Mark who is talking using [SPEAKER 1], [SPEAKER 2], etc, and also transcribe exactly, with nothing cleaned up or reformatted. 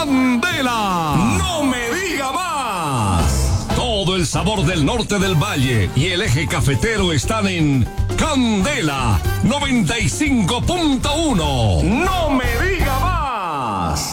[SPEAKER 1] Candela. ¡No me diga más! Todo el sabor del norte del valle y el eje cafetero están en Candela noventa y cinco punto uno. ¡No me diga!